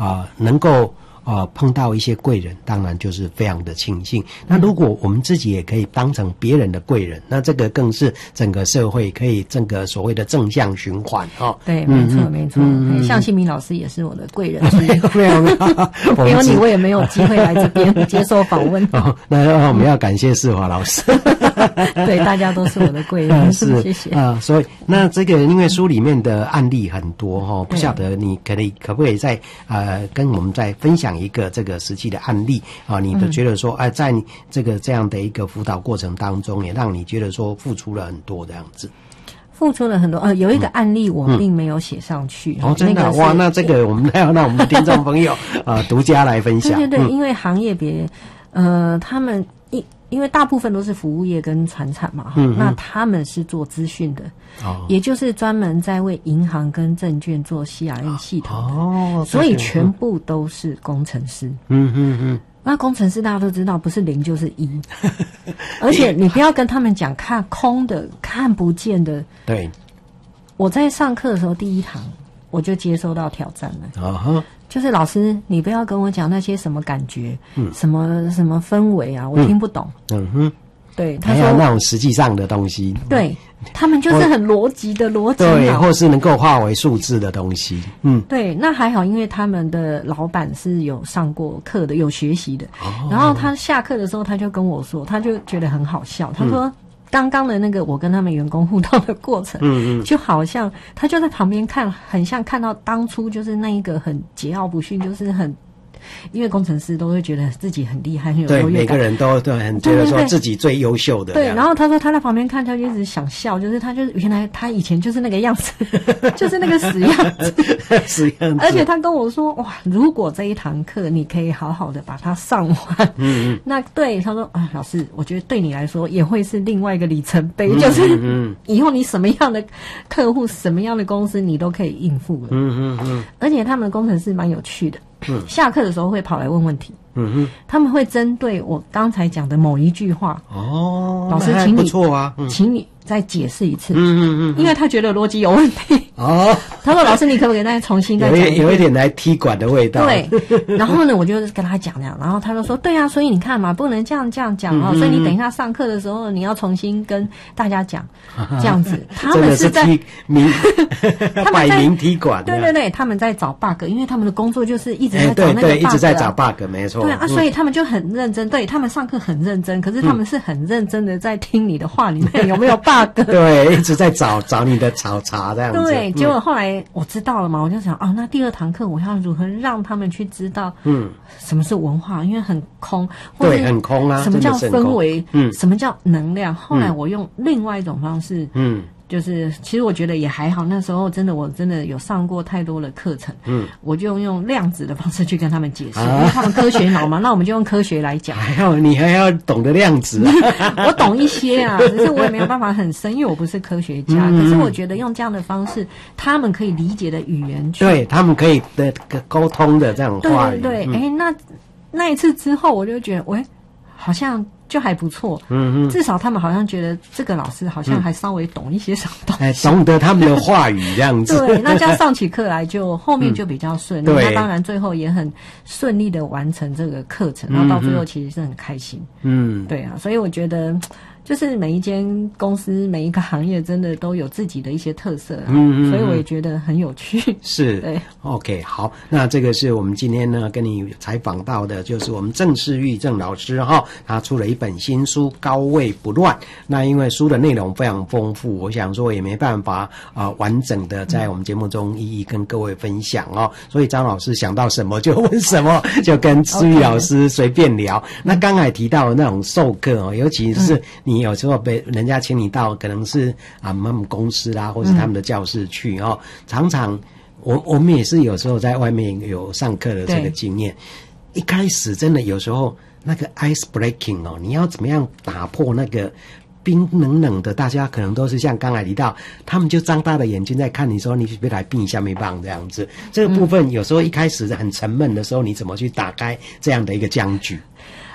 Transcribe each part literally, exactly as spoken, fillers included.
啊、呃、能够呃，碰到一些贵人，当然就是非常的庆幸。那如果我们自己也可以当成别人的贵人，那这个更是整个社会可以整个所谓的正向循环哦。 对，没错、嗯、没错、嗯。像新民老师也是我的贵人之一， 没有没有， 没有你我也没有机会来这边接受访问。 哦，那我们要感谢世华老师。 对，大家都是我的贵人，是谢谢啊、呃。所以那这个因为书里面的案例很多哈、哦，不晓得你可以可不可以再呃跟我们再分享一个这个实际的案例啊？你都觉得说，哎、呃，在这个这样的一个辅导过程当中，也让你觉得说付出了很多这样子。 付出了很多，呃，有一个案例我并没有写上去。 嗯、哦，真的、那个、哇，那这个我们要让我们的听众朋友啊、呃、独家来分享。 对对对， 嗯、 因为行业别，呃，他们一。因为大部分都是服务业跟传产嘛，嗯、那他们是做资讯的，哦，也就是专门在为银行跟证券做 C R M 系统的，哦，所以全部都是工程师。嗯嗯嗯。那工程师大家都知道，不是零就是一，而且你不要跟他们讲看空的、看不见的。 对。 我在上课的时候，第一堂我就接收到挑战了。啊哈。就是老师，你不要跟我讲那些什么感觉，嗯，什么什么氛围啊，我听不懂。嗯, 嗯哼，对，他说那种实际上的东西， 对他们就是很逻辑的逻辑， 对，或是能够化为数字的东西，嗯， 对，那还好，因为他们的老板是有上过课的，有学习的，哦、然后他下课的时候他就跟我说，他就觉得很好笑，他说。嗯刚刚的那个我跟他们员工互动的过程，嗯嗯，就好像他就在旁边看，很像看到当初就是那一个很桀骜不驯，就是很，因为工程师都会觉得自己很厉害，很有优越感， 对，每个人都都很觉得说自己最优秀的。 对，然后他说他在旁边看，他就一直想笑，就是他就是原来他以前就是那个样子，就是那个死样子， 死样子。 而且他跟我说，哇，如果这一堂课你可以好好的把它上完，嗯嗯，那对他说啊，老师，我觉得对你来说也会是另外一个里程碑，嗯、就是嗯，以后你什么样的客户、什么样的公司你都可以应付了。嗯嗯嗯，而且他们的工程师蛮有趣的。嗯，下课的时候会跑来问问题。嗯哼，他们会针对我刚才讲的某一句话，哦，老师，请你不错啊，嗯、请你再解释一次。嗯嗯嗯，因为他觉得逻辑有问题。哦，他说：“老师，你可不可以再重新再讲一遍？” 有有一点来踢馆的味道。 对，然后呢，我就跟他讲那样，然后他就说：“对啊，所以你看嘛，不能这样这样讲啊、嗯，所以你等一下上课的时候，你要重新跟大家讲这样子。”他们是在明摆明踢馆。 对对对，他们在找 bug， 因为他们的工作就是一直在找那个 bug，、啊欸、 对对，一直在找 bug， 没错。 对啊，所以他们就很认真，对他们上课很认真，可是他们是很认真的在听你的话里面有没有 bug。 对，一直在找找你的考察这样子。 对，结果后来我知道了嘛，我就想哦，那第二堂课我要如何让他们去知道，嗯，什么是文化？因为很空， 对，很空啊。 什么叫氛围？嗯，什么叫能量？后来我用另外一种方式，嗯。就是其实我觉得也还好，那时候真的我真的有上过太多的课程，嗯，我就用量子的方式去跟他们解释，啊、因为他们科学脑嘛，那我们就用科学来讲。 还要你还要懂得量子啊？ 我懂一些啊，只是我也没有办法很深，因为我不是科学家。嗯、可是我觉得用这样的方式，他们可以理解的语言去， 对他们可以的沟通的这样话语。 对对对，哎、嗯欸，那那一次之后，我就觉得，喂，好像。就还不错，嗯嗯，至少他们好像觉得这个老师好像还稍微懂一些什么东西， 哎、嗯，懂得他们的话语这样子。 对，那这样上起课来就后面就比较顺利、嗯。那当然最后也很顺利的完成这个课程，然后到最后其实是很开心。嗯，对啊，所以我觉得。就是每一间公司每一个行业真的都有自己的一些特色、啊、嗯, 嗯, 嗯，所以我也觉得很有趣。 是， 对 ，OK， 好，那这个是我们今天呢跟你采访到的，就是我们郑世玉郑老师哈，他出了一本新书《高位不乱》。那因为书的内容非常丰富，我想说也没办法啊、呃、完整的在我们节目中一一跟各位分享哦，所以张老师想到什么就问什么，就跟世玉老师随便聊。Okay. 那刚才提到的那种授课哦，尤其是你有时候被人家请你到可能是啊他们公司啦，或是他们的教室去哦，嗯、常常我我们也是有时候在外面有上课的这个经验，一开始真的有时候那个 ice breaking 哦，你要怎么样打破那个冰冷冷的，大家可能都是像刚才提到，他们就张大的眼睛在看你说你别来冰下面棒这样子，这个部分有时候一开始很沉闷的时候，你怎么去打开这样的一个僵局？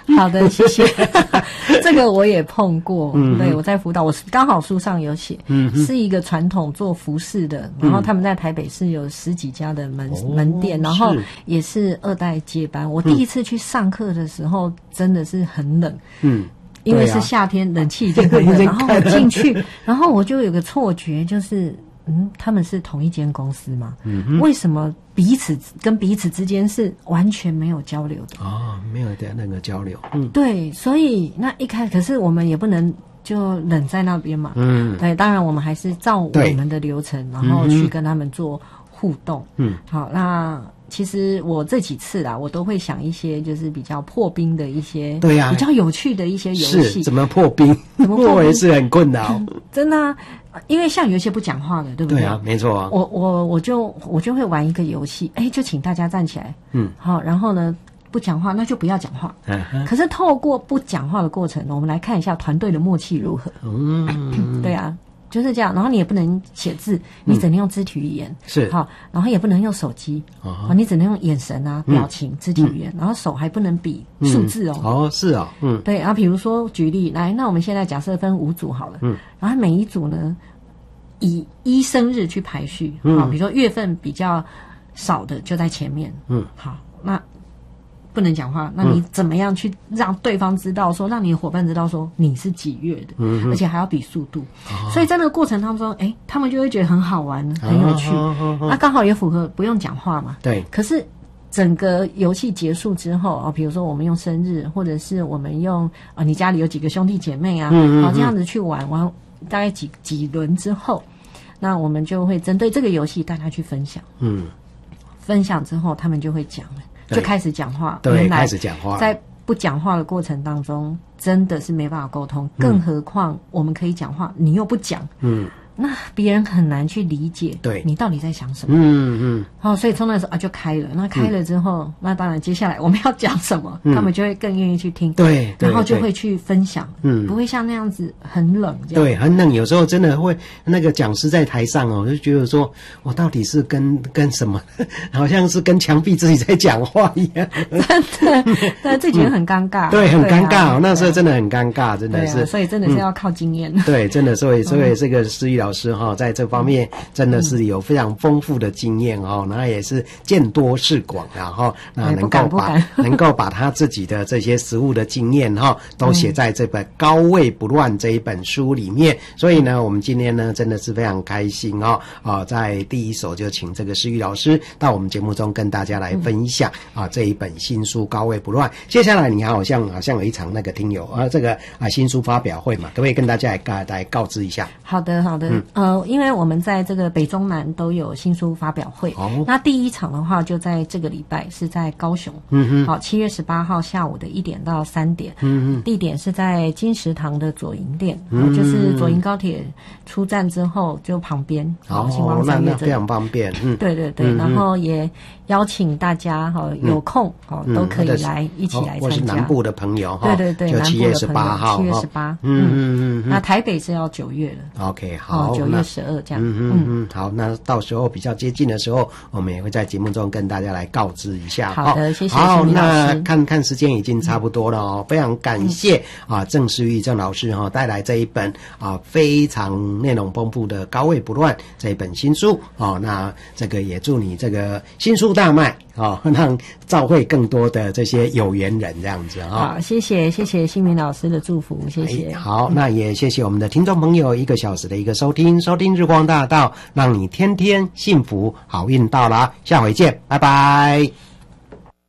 好的，谢谢。这个我也碰过，嗯、对我在辅导，我刚好书上有写，嗯，是一个传统做服饰的，然后他们在台北市有十几家的门、嗯、门店，然后也是二代接班。我第一次去上课的时候，真的是很冷，嗯。因为是夏天，冷气已经很冷，然后我进去，然后我就有个错觉，就是嗯，他们是同一间公司嘛？嗯，为什么彼此跟彼此之间是完全没有交流的？ 哦，没有的那个交流。嗯， 对，所以那一开始，可是我们也不能就冷在那边嘛。嗯，对，当然我们还是照我们的流程，然后去跟他们做互动。嗯，好，那。其实我这几次啦，我都会想一些就是比较破冰的一些， 对呀、啊， 比较有趣的一些游戏。 是怎么破冰？ 怎么破冰？ 我也是很困扰。 真的、啊，因为像有一些不讲话的，对不对？ 对啊，没错啊。 我我我就我就会玩一个游戏，哎，就请大家站起来，嗯，好，然后呢不讲话，那就不要讲话。嗯，可是透过不讲话的过程，我们来看一下团队的默契如何。嗯，对啊。就是这样，然后你也不能写字，你只能用肢体语言，嗯、是好，然后也不能用手机，哦，你只能用眼神啊、表情、嗯、肢体语言，然后手还不能比数字哦。 嗯、哦，是哦，嗯， 对，然后比如说举例来，那我们现在假设分五组好了，嗯，然后每一组呢以一生日去排序，嗯，好，比如说月份比较少的就在前面，嗯，好，那。不能讲话，那你怎么样去让对方知道说，让你的伙伴知道说你是几月的，嗯、而且还要比速度，哦、所以在那个过程当中，哎，他们就会觉得很好玩，很有趣。那、哦哦哦、刚好也符合不用讲话嘛。对。可是整个游戏结束之后啊，比如说我们用生日，或者是我们用啊，你家里有几个兄弟姐妹啊，嗯嗯嗯好这样子去玩玩，大概几几轮之后，那我们就会针对这个游戏大家去分享。嗯。分享之后，他们就会讲了。就开始讲话， 对，开始讲话。 在不讲话的过程当中，真的是没办法沟通，更何况我们可以讲话，你又不讲，嗯，那别人很难去理解，对你到底在想什么，嗯嗯。好、哦，所以从那时候啊就开了，那开了之后，嗯、那当然接下来我们要讲什么，嗯、他们就会更愿意去听，对，然后就会去分享，嗯，不会像那样子很冷这样， 对，很冷。有时候真的会那个讲师在台上哦，就觉得说我到底是跟跟什么，好像是跟墙壁自己在讲话一样， 真的，对，自己很尴尬， 嗯、对，很尴尬、哦，那时候真的很尴尬，真的是， 啊、所以真的是要靠经验， 嗯、对，真的，所以所以这个思玉老师哈、哦，在这方面真的是有非常丰富的经验哦，那也是见多识广，然后那能够把能够把他自己的这些实务的经验哈、哦，都写在这本《高位不乱》这一本书里面。所以呢，我们今天呢真的是非常开心哦，啊、哦，在第一手就请这个思玉老师到我们节目中跟大家来分享啊这一本新书《高位不乱》。接下来你好像好像有一场那个听友啊这个啊新书发表会嘛，可不可以跟大家来来告知一下？ 好的，好的，嗯、呃，因为我们在这个北中南都有新书发表会，哦、那第一场的话就在这个礼拜是在高雄，嗯哼，好，七月十八号下午的一点到三点，嗯哼，地点是在金石堂的左营店，嗯，就是左营高铁出站之后就旁边， 好，星光三月这非常方便，嗯， 对对对，嗯、然后也邀请大家哈、哦、有空哦、嗯、都可以来一起来参加， 或是南部的朋友哈，对对对， 就七月十八号， 七月十八，嗯嗯嗯，那台北是要九月了 ，OK， 好， 九月十二这样， 嗯嗯嗯，好，那到时候比较接近的时候，我们也会在节目中跟大家来告知一下。 好的，谢谢。 好，那看看时间已经差不多了哦，非常感谢啊郑思玉郑老师哈、哦、带来这一本啊非常内容丰富的《高位不乱》这一本新书哦，那这个也祝你这个新书大卖哦，让召会更多的这些有缘人这样子啊、哦。 好，谢谢谢谢新民老师的祝福，谢谢。 好，那也谢谢我们的听众朋友一个小时的一个收听，收听日光大道，让你天天幸福，好运到了，下回见，拜拜。